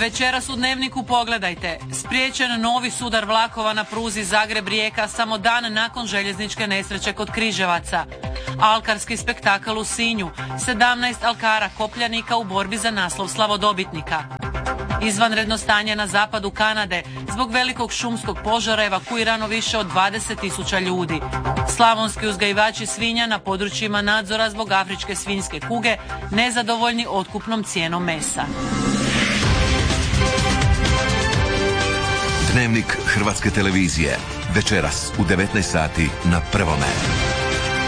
Večeras u Dnevniku pogledajte. Spriječen novi sudar vlakova na pruzi Zagreb-Rijeka samo dan nakon željezničke nesreće kod Križevaca. Alkarski spektakl u Sinju. 17 alkara kopljanika u borbi za naslov slavodobitnika. Izvanredno stanje na zapadu Kanade. Zbog velikog šumskog požara evakuirano više od 20.000 ljudi. Slavonski uzgajivači svinja na područjima nadzora zbog afričke svinjske kuge nezadovoljni otkupnom cijenom mesa. Dnevnik Hrvatske televizije. Večeras u 19 sati na Prvome.